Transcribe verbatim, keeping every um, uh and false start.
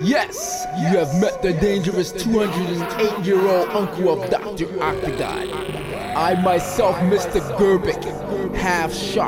Yes, you have met the dangerous two hundred eight year old uncle of Doctor Octagon. I myself, Mister Gerbic, half shot.